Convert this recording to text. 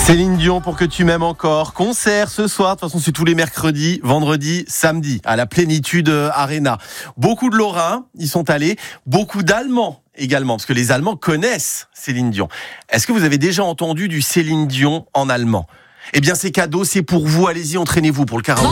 Céline Dion, pour que tu m'aimes encore. Concert ce soir, de toute façon c'est tous les mercredis, vendredis, samedi, à la Plénitude Arena. Beaucoup de Lorrains y sont allés, beaucoup d'Allemands également, parce que les Allemands connaissent Céline Dion. Est-ce que vous avez déjà entendu du Céline Dion en allemand ? Eh bien c'est cadeau, c'est pour vous, allez-y, entraînez-vous pour le karaoké.